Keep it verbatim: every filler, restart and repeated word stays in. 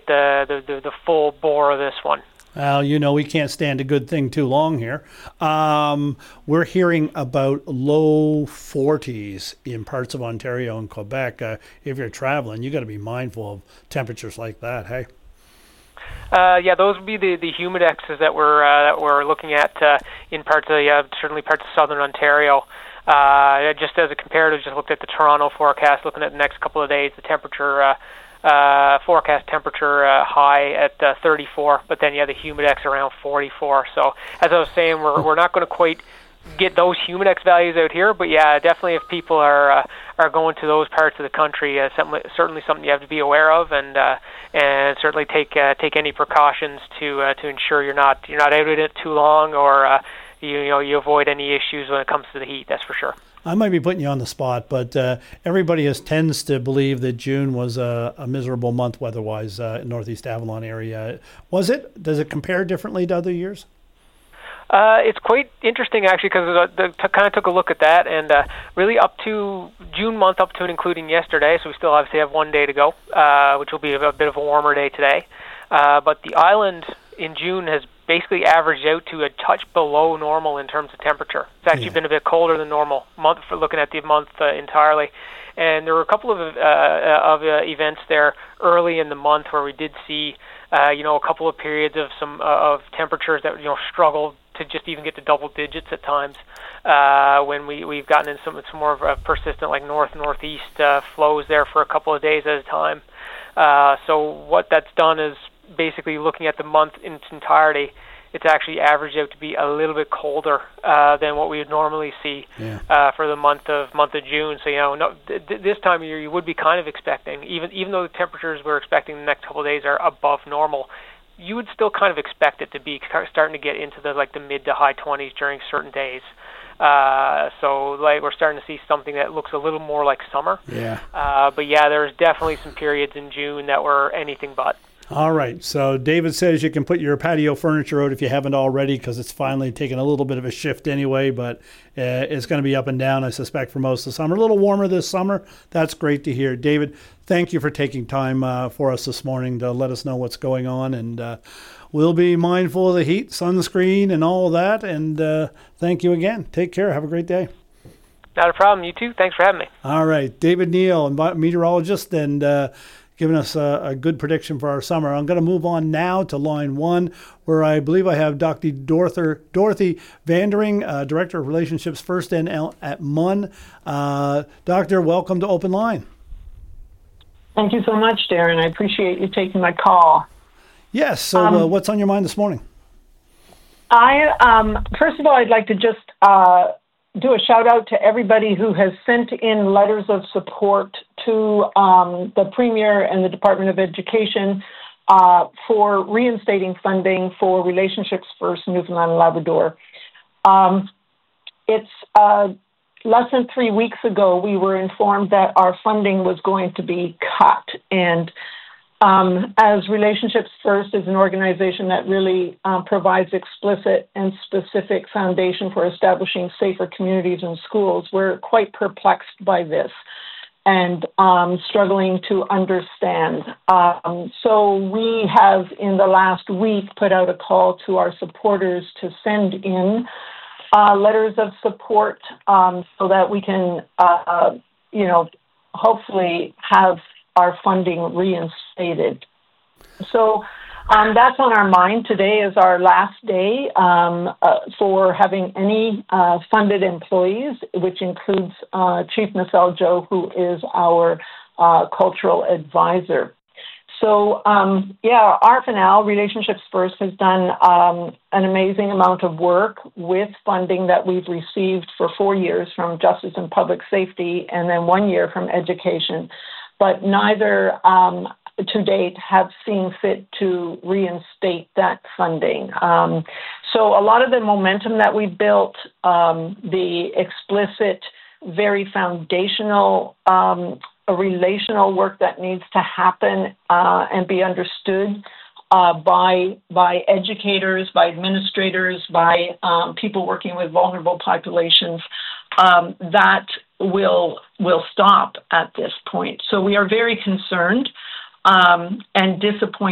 get the, the, the, the full bore of this one. Well, you know, we can't stand a good thing too long here. Um, we're hearing about low forties in parts of Ontario and Quebec. Uh, if you're traveling, you got to be mindful of temperatures like that, hey? Uh, yeah, those would be the, the humidexes that we're uh, that we're looking at uh, in parts of uh, certainly parts of southern Ontario. Uh, just as a comparative, just looked at the Toronto forecast, looking at the next couple of days, the temperature. Uh, Uh, forecast temperature uh, high at uh, thirty-four, but then you have the humidex around forty-four. So as I was saying, we're we're not going to quite get those humidex values out here, but yeah, definitely if people are uh, are going to those parts of the country, uh, something, certainly something you have to be aware of, and uh, and certainly take uh, take any precautions to uh, to ensure you're not you're not out in it too long, or uh, you, you know you avoid any issues when it comes to the heat. That's for sure. I might be putting you on the spot, but uh, everybody has, tends to believe that June was a, a miserable month weather-wise uh, in Northeast Avalon area. Was it? Does it compare differently to other years? Uh, it's quite interesting, actually, because I t- kind of took a look at that, and uh, really up to June month, up to and including yesterday, so we still obviously have one day to go, uh, which will be a, a bit of a warmer day today. Uh, but the island in June has basically averaged out to a touch below normal in terms of temperature. It's actually yeah. been a bit colder than normal month for looking at the month uh, entirely. And there were a couple of uh, of uh, events there early in the month where we did see, uh, you know, a couple of periods of some uh, of temperatures that you know struggled to just even get to double digits at times. Uh, when we we've gotten in some some more of a persistent like north northeast uh, flows there for a couple of days at a time. Uh, so what that's done is basically looking at the month in its entirety, it's actually averaged out to be a little bit colder uh, than what we would normally see yeah. uh, for the month of month of June. So you know, no, th- this time of year you would be kind of expecting, even even though the temperatures we're expecting the next couple of days are above normal, you would still kind of expect it to be starting to get into the like the mid to high twenties during certain days. Uh, so like we're starting to see something that looks a little more like summer. Yeah. Uh, but yeah, there's definitely some periods in June that were anything but. All right. So David says you can put your patio furniture out if you haven't already, because it's finally taken a little bit of a shift anyway, but uh, it's going to be up and down, I suspect, for most of the summer. A little warmer this summer. That's great to hear. David, thank you for taking time uh, for us this morning to let us know what's going on. And uh, we'll be mindful of the heat, sunscreen, and all of that. And uh, thank you again. Take care. Have a great day. Not a problem. You too. Thanks for having me. All right. David Neal, meteorologist, and uh, giving us a, a good prediction for our summer. I'm going to move on now to line one, where I believe I have Doctor Dorothy, Dorothy Vandering, uh, Director of Relationships First N L at M U N. Uh, Doctor, welcome to Open Line. Thank you so much, Darren. I appreciate you taking my call. Yes. So um, uh, what's on your mind this morning? I um, first of all, I'd like to just uh, do a shout out to everybody who has sent in letters of support to um, the Premier and the Department of Education uh, for reinstating funding for Relationships First Newfoundland and Labrador. Um, it's uh, less than three weeks ago, we were informed that our funding was going to be cut. And Um, as Relationships First is an organization that really um, provides explicit and specific foundation for establishing safer communities and schools, we're quite perplexed by this and um, struggling to understand. Um, so we have, in the last week, put out a call to our supporters to send in uh, letters of support um, so that we can, uh, you know, hopefully have our funding reinstated. So um, that's on our mind. Today is our last day um, uh, for having any uh, funded employees, which includes uh, Chief Maseljo, who is our uh, cultural advisor. So, um, yeah, R F N L, Relationships First, has done um, an amazing amount of work with funding that we've received for four years from Justice and Public Safety and then one year from Education. But neither um, to date have seen fit to reinstate that funding. Um, so a lot of the momentum that we built, um, the explicit, very foundational, um, relational work that needs to happen uh, and be understood uh, by by educators, by administrators, by um, people working with vulnerable populations, um, that will will stop at this point. So we are very concerned um, and disappointed